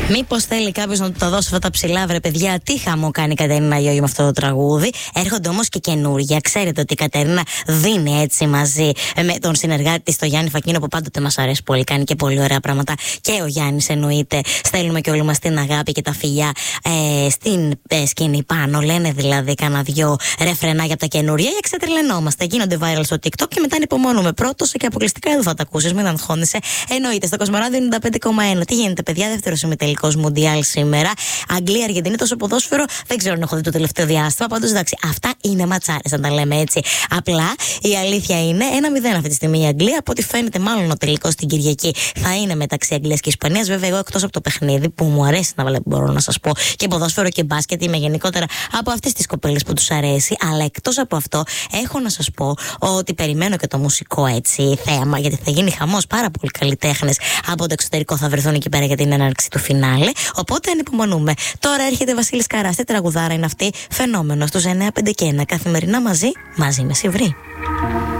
Μήπως θέλει κάποιος να του τα δώσει αυτά τα ψηλά, βρε παιδιά? Τι χαμό κάνει η Κατερίνα Γιώργη με αυτό το τραγούδι. Έρχονται όμως και καινούργια. Ξέρετε ότι η Κατερίνα δίνει έτσι μαζί με τον συνεργάτη της, τον Γιάννη Φακίνο, που πάντοτε μας αρέσει πολύ. Κάνει και πολύ ωραία πράγματα. Και ο Γιάννης εννοείται. Στέλνουμε και όλοι μας την αγάπη και τα φιλιά στην σκηνή πάνω. Λένε δηλαδή κανένα δυο ρεφρενάκια από τα καινούρια για ξετρελαινόμαστε. Γίνονται viral στο TikTok και μετά ανυπομονούμε. Πρώτος και αποκλειστικά εδώ θα τα ακούσεις. Μην αγχώνεσαι. Εννοείται στο Κοσμοράδιο 95,1. Τι γίνεται, παιδιά? Δεύτερος ημιτελικός Μουντιάλ σήμερα. Αγγλία, Αργεντινή, τόσο ποδόσφαιρο. Δεν ξέρω αν έχω δει το τελευταίο διάστημα. Πάντως εντάξει, αυτά είναι ματσάρες, να τα λέμε έτσι. Απλά η αλήθεια είναι 1-0 αυτή τη στιγμή η Αγγλία. Από ό,τι φαίνεται, μάλλον ο τελικός την Κυριακή θα είναι μεταξύ Αγγλίας και Ισπανίας. Βέβαια, εγώ εκτός από το παιχνίδι που μου αρέσει να βλέπω, μπορώ να σας πω, και ποδόσφαιρο και μπάσκετ, είμαι γενικότερα από αυτές τις κοπέλες που τους αρέσει. Αλλά εκτός από αυτό, έχω να σας πω ότι περιμένω και το μουσικό έτσι θέαμα, γιατί θα γίνει χαμός. Πάρα πολλοί καλλιτέχνες από το εξωτερικό θα βρεθούν εκεί πέρα για την έναρξη του φινάλε. Οπότε ανυπομονούμε. Τώρα έρχεται Βασίλης Καράς. Τι τραγουδάρα είναι αυτή? Φαινόμενο στους 9, 5 και 1. Καθημερινά μαζί με Σιβρή.